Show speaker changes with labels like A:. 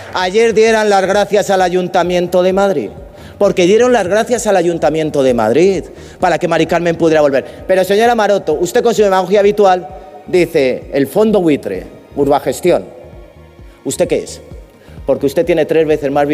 A: ayer dieran las gracias al Ayuntamiento de Madrid. Porque dieron las gracias al Ayuntamiento de Madrid para que Mari Carmen pudiera volver. Pero, señora Maroto, usted con su demagogia habitual dice el fondo buitre, Urbagestión. ¿Usted qué es? Porque usted tiene 3 veces más